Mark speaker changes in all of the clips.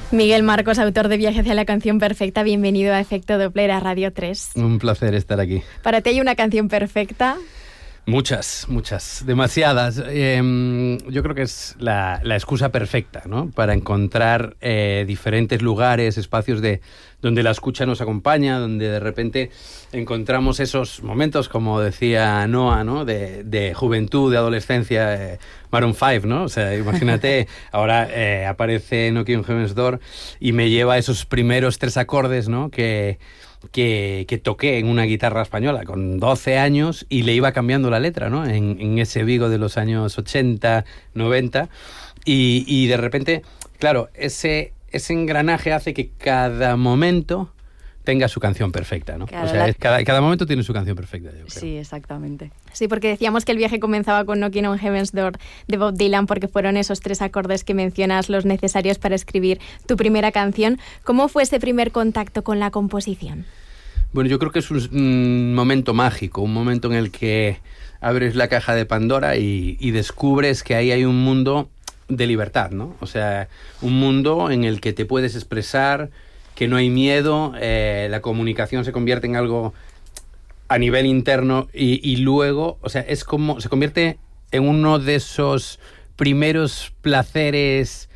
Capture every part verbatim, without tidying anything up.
Speaker 1: Miguel Marcos, autor de Viaje hacia la canción perfecta, bienvenido a Efecto Doppler a Radio tres.
Speaker 2: Un placer estar aquí.
Speaker 1: ¿Para ti hay una canción perfecta?
Speaker 2: Muchas, muchas, demasiadas. Eh, yo creo que es la, la excusa perfecta, ¿no? Para encontrar eh, diferentes lugares, espacios de donde la escucha nos acompaña, donde de repente encontramos esos momentos, como decía Noah, ¿no? De, de juventud, de adolescencia, eh, Maroon cinco, ¿no? O sea, imagínate, ahora eh, aparece Knocking on Heaven's Door y me lleva a esos primeros tres acordes, ¿no? Que... Que, que toqué en una guitarra española con doce años y le iba cambiando la letra, ¿no? En, en ese Vigo de los años ochenta, noventa y, y de repente, claro, ese, ese engranaje hace que cada momento tenga su canción perfecta, ¿no? Claro, o sea, la... cada, cada momento tiene su canción perfecta, yo creo.
Speaker 1: Sí, exactamente. Sí, porque decíamos que el viaje comenzaba con Knocking on Heaven's Door de Bob Dylan, porque fueron esos tres acordes que mencionas los necesarios para escribir tu primera canción. ¿Cómo fue ese primer contacto con la composición?
Speaker 2: Bueno, yo creo que es un, un momento mágico, un momento en el que abres la caja de Pandora y, y descubres que ahí hay un mundo de libertad, ¿no? O sea, un mundo en el que te puedes expresar, que no hay miedo, eh, la comunicación se convierte en algo a nivel interno y, y luego, o sea, es como, se convierte en uno de esos primeros placeres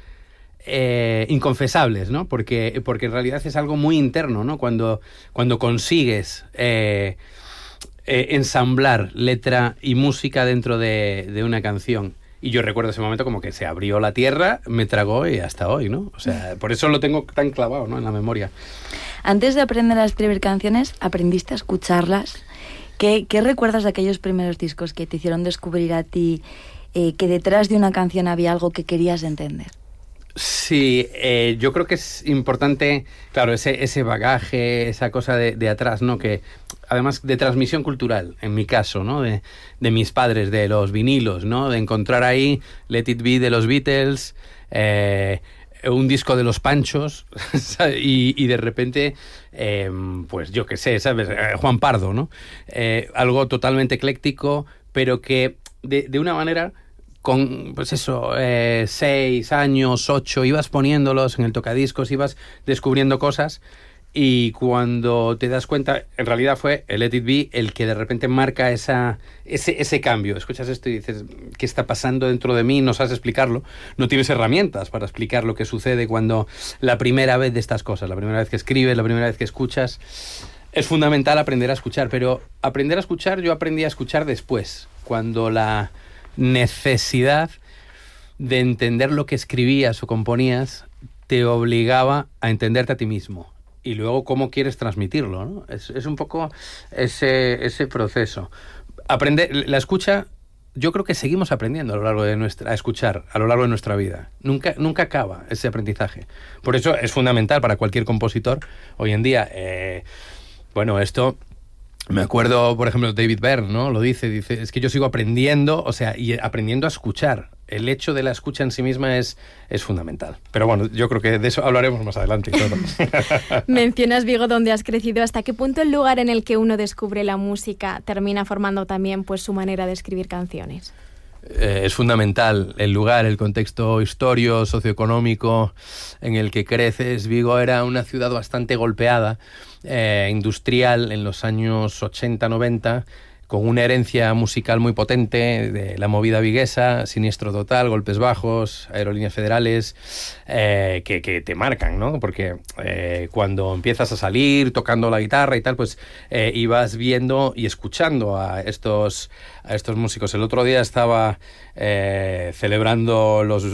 Speaker 2: eh, inconfesables, ¿no? Porque, porque en realidad es algo muy interno, ¿no? Cuando, cuando consigues eh, eh, ensamblar letra y música dentro de, de una canción. Y yo recuerdo ese momento como que se abrió la tierra, me tragó y hasta hoy, ¿no? O sea, por eso lo tengo tan clavado, ¿no? En la memoria.
Speaker 3: Antes de aprender a escribir canciones, ¿aprendiste a escucharlas? ¿Qué, qué recuerdas de aquellos primeros discos que te hicieron descubrir a ti eh, que detrás de una canción había algo que querías entender?
Speaker 2: Sí, eh, yo creo que es importante, claro, ese, ese bagaje, esa cosa de, de atrás, ¿no? Que además de transmisión cultural, en mi caso, ¿no? De, de mis padres, de los vinilos, ¿no? De encontrar ahí Let It Be de los Beatles, eh, un disco de los Panchos y, y de repente, eh, pues yo qué sé, ¿sabes? Juan Pardo, ¿no? Eh, algo totalmente ecléctico, pero que de, de una manera... con, pues eso, eh, seis años, ocho, ibas poniéndolos en el tocadiscos, ibas descubriendo cosas y cuando te das cuenta, en realidad fue el Let It Be el que de repente marca esa, ese, ese cambio. Escuchas esto y dices, ¿qué está pasando dentro de mí? No sabes explicarlo, no tienes herramientas para explicar lo que sucede cuando la primera vez de estas cosas, la primera vez que escribes, la primera vez que escuchas. Es fundamental aprender a escuchar, pero aprender a escuchar, yo aprendí a escuchar después, cuando la necesidad de entender lo que escribías o componías te obligaba a entenderte a ti mismo y luego cómo quieres transmitirlo, ¿no? Es, es un poco ese, ese proceso. Aprender, la escucha, yo creo que seguimos aprendiendo a lo largo de nuestra, a escuchar a lo largo de nuestra vida. Nunca, nunca acaba ese aprendizaje. Por eso es fundamental para cualquier compositor hoy en día. Eh, bueno, esto... Me acuerdo, por ejemplo, David Byrne, ¿no? Lo dice, dice, es que yo sigo aprendiendo, o sea, y aprendiendo a escuchar. El hecho de la escucha en sí misma es, es fundamental. Pero bueno, yo creo que de eso hablaremos más adelante y todo.
Speaker 1: Mencionas Vigo, donde has crecido. ¿Hasta qué punto el lugar en el que uno descubre la música termina formando también pues su manera de escribir canciones?
Speaker 2: Eh, es fundamental el lugar, el contexto histórico, socioeconómico en el que creces. Vigo era una ciudad bastante golpeada, eh, industrial en los años ochenta noventa, con una herencia musical muy potente de la movida viguesa, Siniestro Total, Golpes Bajos, Aerolíneas Federales, eh, que, que te marcan, ¿no? Porque eh, cuando empiezas a salir tocando la guitarra y tal, pues eh, ibas viendo y escuchando a estos, a estos músicos. El otro día estaba eh, celebrando los,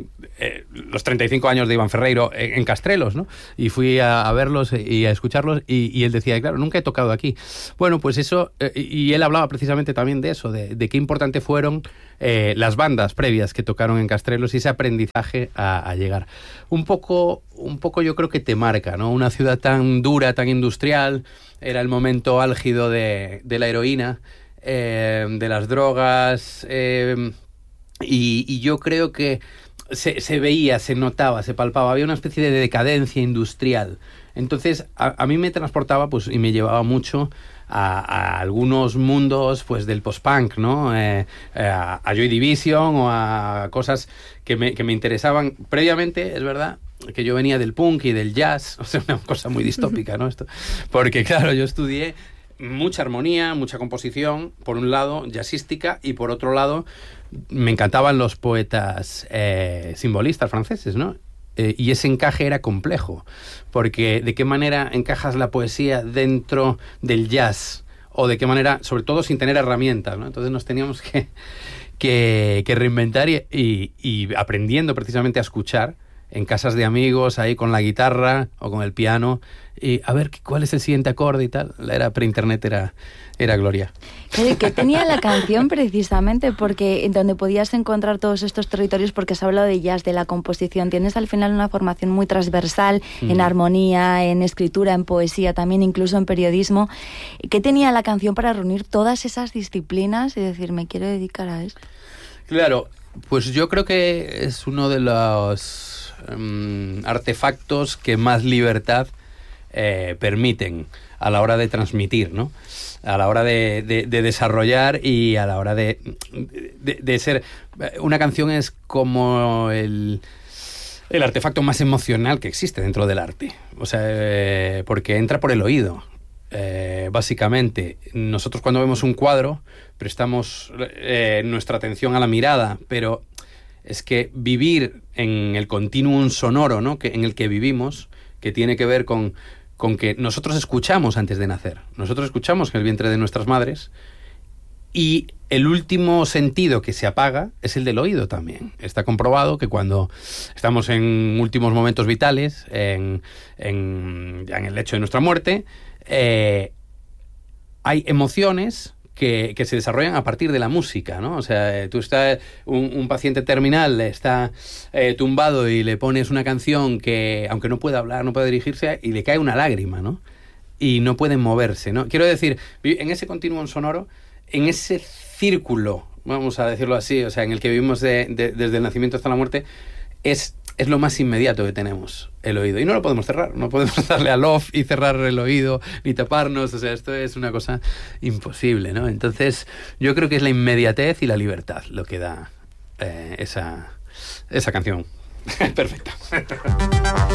Speaker 2: eh, los treinta y cinco años de Iván Ferreiro en, en Castrelos, ¿no? Y fui a, a verlos y a escucharlos y, y él decía, claro, nunca he tocado aquí. Bueno, pues eso, eh, y él hablaba precisamente también de eso, de, de qué importante fueron eh, las bandas previas que tocaron en Castrelos y ese aprendizaje a, a llegar. Un poco, un poco yo creo que te marca, ¿no? Una ciudad tan dura, tan industrial, era el momento álgido de, de la heroína, eh, de las drogas, eh, y, y yo creo que se, se veía, se notaba, se palpaba, había una especie de decadencia industrial. Entonces, a, a mí me transportaba pues y me llevaba mucho a, a algunos mundos pues del post-punk, ¿no? Eh, eh, a, a Joy Division o a cosas que me, que me interesaban previamente, es verdad. que yo venía del punk y del jazz, o sea, una cosa muy distópica, ¿no? Esto, porque claro, yo estudié mucha armonía, mucha composición, por un lado jazzística, y por otro lado me encantaban los poetas eh, simbolistas franceses, ¿no? Eh, y ese encaje era complejo, porque de qué manera encajas la poesía dentro del jazz, o de qué manera, sobre todo sin tener herramientas, ¿no? Entonces nos teníamos que, que, que reinventar y, y, y aprendiendo precisamente a escuchar en casas de amigos, ahí con la guitarra o con el piano, y a ver cuál es el siguiente acorde y tal. La era pre-internet, era, era gloria.
Speaker 3: ¿Qué, qué tenía la canción precisamente? Porque en donde podías encontrar todos estos territorios, porque has hablado de jazz, de la composición, tienes al final una formación muy transversal mm. en armonía, en escritura, en poesía, también incluso en periodismo. ¿Qué tenía la canción para reunir todas esas disciplinas y decir, me quiero dedicar a esto?
Speaker 2: Claro, pues yo creo que es uno de los um, artefactos que más libertad eh, permiten a la hora de transmitir, ¿no? A la hora de, de, de desarrollar y a la hora de, de, de ser... Una canción es como el, el artefacto más emocional que existe dentro del arte. O sea, eh, porque entra por el oído. Eh, básicamente, nosotros cuando vemos un cuadro prestamos eh, nuestra atención a la mirada, pero es que vivir en el continuum sonoro, ¿no? que, en el que vivimos, que tiene que ver con, con que nosotros escuchamos antes de nacer. Nosotros escuchamos en el vientre de nuestras madres, y el último sentido que se apaga es el del oído también. Está comprobado que cuando estamos en últimos momentos vitales, en, en, ya en el lecho de nuestra muerte, eh, hay emociones que, que se desarrollan a partir de la música, ¿no? O sea, eh, tú estás, un, un paciente terminal está eh, tumbado y le pones una canción que, aunque no pueda hablar, no puede dirigirse, y le cae una lágrima, ¿no? Y no pueden moverse, ¿no? Quiero decir, en ese continuum sonoro, en ese círculo, vamos a decirlo así, o sea, en el que vivimos de, de, desde el nacimiento hasta la muerte, es, es lo más inmediato que tenemos, el oído. Y no lo podemos cerrar, no podemos darle al off y cerrar el oído, ni taparnos, o sea, esto es una cosa imposible, ¿no? Entonces, yo creo que es la inmediatez y la libertad lo que da eh, esa, esa canción. Perfecto.